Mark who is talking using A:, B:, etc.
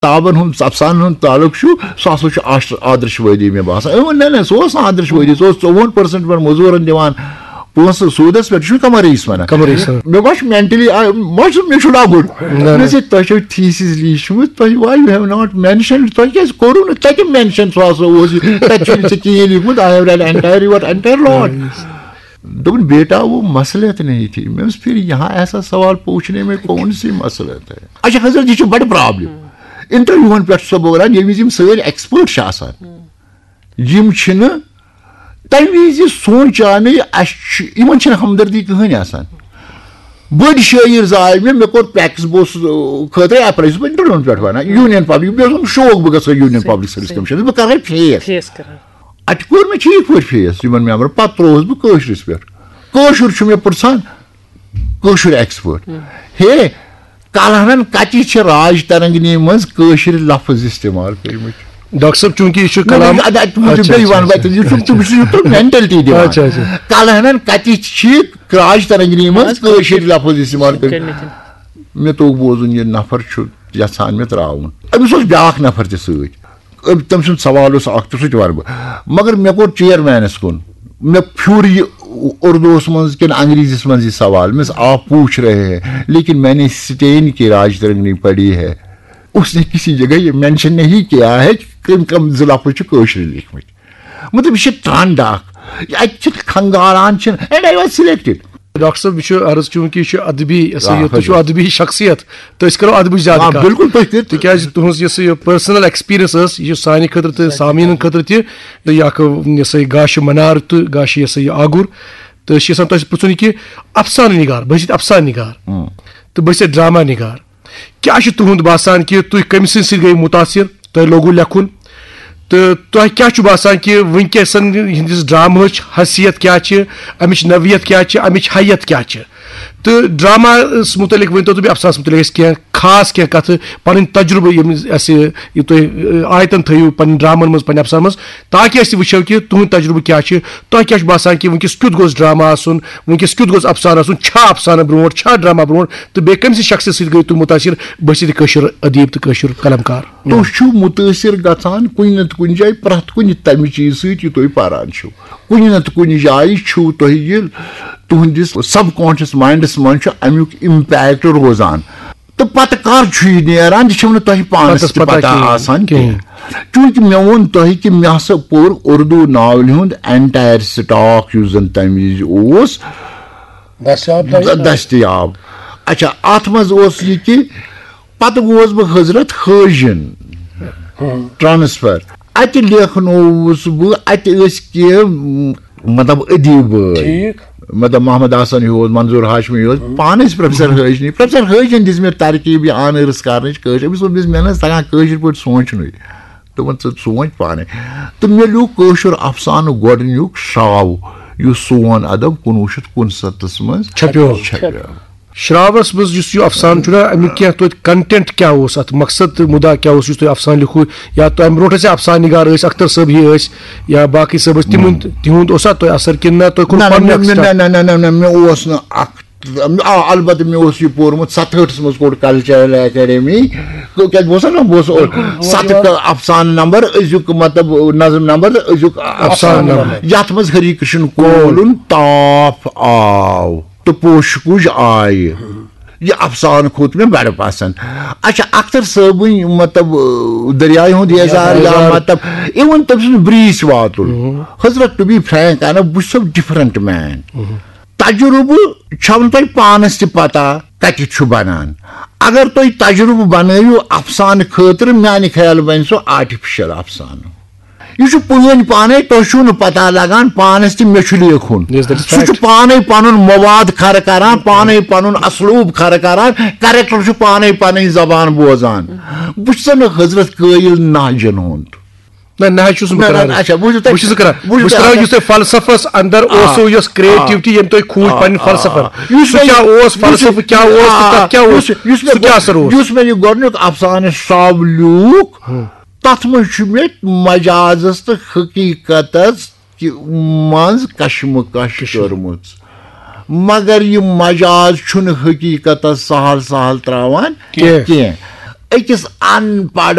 A: کتابن ہند افسانن ہند تعلق سہ ہسا آدرش وادی مے باسان نہ سہ آدرش وادی سہ 54% پہ موزورن دِوان پونسہٕ سوٗدس پٮ۪ٹھ کمر رئیس ونان مےٚ باسان مینٹلی مےٚ چھُ لگُن تۄہہِ چھو تھیسِس لیٖچھمُت تۄہہِ واے یوٗ ہیو ناٹ مینشن تۄہہِ کیازِ کوٚروٕ نہٕ تتہِ مینشن سُہ ہسا اوس تتہِ چھُنہٕ ژےٚ کِہیٖنۍ لیٖکھمُت آی ہیو ریڈ اینٹائر لاٹ دوٚپُن بیٹا وہ مسلحت نہیں تھی میں پھر یہاں ایسا سوال پوچھنے میں کون سی مسلحت ہے اچھا حضرت یہ چھُ بڑٕ پرابلم انٹرویوہن پٮ۪ٹھ چھُسو بہٕ ونان ییٚمہِ وِزِ یِم سٲری ایکسپٲرٹ چھِ آسان یِم چھِنہٕ تمہِ وِزِ سونٛچانے اَسہِ یِمن چھِنہٕ ہمدردی کٕہٕنۍ آسان بٔڑۍ شٲعر زاے مےٚ کوٚر پیکس بہٕ اوسُس خٲطرٕ ایپلاے چھُس بہٕ انٹرویوہن پٮ۪ٹھ ونان یوٗنین پبلک مےٚ اوس شوق بہٕ گژھٕ یوٗنین پبلک سٔروِس کٔمِشنس بہٕ کرٕ فیس اتہِ کوٚر مےٚ ٹھیٖک پٲٹھۍ فیس یِمن مٮ۪مبرن پتہٕ ترٛووُس بہٕ کٲشرِس پٮ۪ٹھ کٲشُر چھُ مےٚ پرژھان کٲشُر ایکسپٲرٹ ہے کلہنن کتہِ چھِ راج ترنگنی منٛز کٲشِر لفظ استعمال کٔرمٕتۍ
B: ڈاکٹر صٲب چوٗنٛکہِ یہِ چھُ کلام
A: مینٹلٹی دِوان کلہنن کتہِ چھِ راج ترنگنی منٛز کٲشِر لفظ استعمال کٔرمٕتۍ مےٚ توٚگ بوزُن یہِ نفر چھُ یژھان مےٚ ترٛاوُن أمِس اوس بیٛاکھ نفر تہِ سۭتۍ تٔمۍ سُنٛد سوال اوس اکھ تہٕ سُہ تہِ وَنہٕ بہٕ مگر مےٚ کوٚر چیئرمینس کُن مےٚ پھیوٗر یہِ اردوٗہس منٛز کِنہٕ انگریٖزیس منٛز یہِ سوال مےٚ آپ پوچھ رہے ہیں لیکن میں نے سٹین کی راج ترنگنی پڑھی ہے اس نے کسی جگہ یہ مینشن نہیں کیا ہے کم کم زٕ لفظ چھِ کٲشرِ لیکھمٕتۍ مطلب یہِ چھِ ٹرٛنٛڈ اکھ اَتہِ چھِ کھنگاران چھِنہٕ and I was selected
B: doctor صٲب یہ عرض چونکہ یہ ادبی تھی ادبی شخصیت تو اس کرو ادب زیادہ
A: بالکل
B: تکیاز تہذ یہ پرسنل ایکسپیرینس یہ سانہ خاطر تو سامعین خاطر تہ یہ سا گاش منار تو گاش یہ سا آگُر تو یژھان تۄہہِ پرژھُن کہ افسانہ نگار بہٕ چھُس افسانہ نگار تو بہٕ چھُس ڈرامہ نگار کیا چھُ تُہُنٛد باسان کہ تُہۍ کٔمۍ سٕنٛدِ سۭتۍ گٔیہِ مُتاثر تۄہہِ لوگوٗ لیکھُن تہٕ تۄہہِ کیٛاہ چھُ باسان کہ وٕنکیٚسن ہٕنٛدِس ڈراماہٕچ حیثیت کیٛاہ چھِ امِچ نوعیت کیٛاہ چھِ امِچ حیت کیٛاہ چھِ تہٕ ڈراماہس متعلق ؤنۍتو تُہۍ بیٚیہِ افسانس متعلق اَسہِ کینٛہہ خاص کینٛہہ کتھٕ پنٕنۍ تجربہٕ یِم اَسہِ یہِ تُہۍ آیتن تھٲیِو پنٕنۍ ڈرامن منٛز پنٕنہِ افسانن منٛز تاکہِ أسۍ تہِ وٕچھو کہ تُہُنٛد تجربہٕ کیٛاہ چھِ تۄہہِ کیٛاہ چھُ باسان کہ وٕنکیٚس کیُتھ گوٚژھ ڈرامہ آسُن وٕنکیٚس کیُتھ گوٚژھ افسانہٕ آسُن چھا افسانہٕ برونٛٹھ چھا ڈرامہ برونٛٹھ تہٕ بیٚیہِ کٔمۍ سٕنٛدِ شخصیت سۭتۍ گٔیِو تُہۍ مُتٲثر بہٕ چھُس ییٚتہِ کٲشُر ادیٖب تہٕ کٲشُر قلمکار
A: تُہۍ چھِو مُتٲثر گژھان کُنہِ نتہٕ کُنہِ جایہِ پرٛٮ۪تھ کُنہِ تمہِ چیٖزٕ سۭتۍ یہِ تُہۍ پران چھِو کُنہِ نتہٕ کُنہِ جایہِ چھُو تۄہہِ یہِ تُہنٛدِس سب کانشیس ماینڈس منٛز چھُ امیُک امپیکٹ روزان تہٕ پتہٕ کر چھُ یہِ نیران یہِ چھُو نہٕ تۄہہِ پانس تہِ پتہ آسان کینٛہہ چوٗنٛکہِ مےٚ ووٚن تۄہہِ کہِ مےٚ ہسا پوٚر اردوٗ ناولہِ ہُنٛد اینٹایر سٹاک یُس زن تمہِ وِزِ اوس دستیاب اچھا اتھ منٛز اوس یہِ کہِ پتہٕ گوس بہٕ حضرت حٲجِن ٹرانسفر اتہِ لیکھنووُس بہٕ اتہِ ٲسۍ کینٛہہ مطلب ادیٖب بٲے مطلب محمد حسن ہیوٗ اوس منظوٗر ہاشمی اوس پانہٕ ٲسۍ پروفیسر حٲجِن دِژ مےٚ ترکیٖب یہِ آنٲرٕس کرنٕچ کٲشِر أمِس ووٚن مےٚ نہ حظ تگان کٲشِر پٲٹھۍ سونٛچنُے دوٚپُن ژٕ سونٛچ پانے تہٕ مےٚ لیوٗکھ کٲشُر افسانہٕ گۄڈٕنیُک شراو یُس سون ادب 1969 منٛز چھپیو
B: شراوس منٛز یُس یہِ افسانہٕ چھُنہ امیُک کینٛہہ توتہِ کنٹینٹ کیٛاہ اوس اتھ مقصد تہٕ مُدا کیٛاہ اوس یُس تُہۍ افسانہٕ لیکھوٗ یا تۄہہِ امہِ برونٛٹھ ٲسۍ افسانہٕ نگار ٲسۍ اختر صٲب ہی ٲسۍ یا باقٕے صٲب ٲسۍ تِہُنٛد اوسا تۄہہِ اثر کِنہٕ نہ تۄہہِ
A: کوٚر مےٚ اوس نہٕ اکھ البتہ مےٚ اوس یہِ پوٚرمُت 67 منٛز کوٚر کلچرل اکیڈمی کیٛازِ بہٕ اوسا نہ بہٕ اوسُس 7 افسانہٕ نمبر أزیُک مطلب نظم نمبر تہٕ أزیُک افسانہٕ نمبر یتھ منٛز ہری کرشن کولُن تاپھ آو تہٕ پوش کُج آیہِ یہ افسانہٕ کھوٚت مےٚ بڑٕ پسنٛد اچھا اختر صٲبٕنۍ مطلب دریایہِ ہُنٛد یزار یا مطلب اِوٕن تٔمۍ سُنٛد بریٖچ واتُن حضرت ٹُو بی فرینک انا بہٕ چھُس ڈفرنٹ مین تجربہٕ چھو نہٕ تۄہہِ پانس تہِ پتہ کتہِ چھُ بنان اگر تُہۍ تجربہٕ بنٲیِو افسانہٕ خٲطرٕ میانہِ خیال بنہِ سُہ آرٹِفِشل افسانہٕ یہ چھُ پٲنۍ پانے تۄہہِ چھُو نہٕ پتہ لگان پانس تہِ مےٚ چھُ لیکھُن سُہ چھُ پانے پنُن مواد کھڑا کران پانے پنُن اسلوٗب کھڑا کران کریکٹر چھُ پانے پنٕنۍ زبان بوزان بہٕ چھُس نہٕ حضرت قٲیِل نہجن ہُنٛد
B: فلسفس اندر اوسو یۄس کریٹیوٹی ییٚمہِ تۄہہِ کھوٗج پنٕنۍ فلسفن
A: یُس مےٚ یہِ گۄڈنیُک افسانہٕ شراو لیوٗکھ تتھ منٛز چھُ مےٚ مجازس تہٕ حقیٖقتس منٛز کشمکش کٔرمٕژ مگر یہِ مجاز چھُنہٕ حقیٖقتس سہل سہل تراوان کینٛہہ أکِس ان پڑھ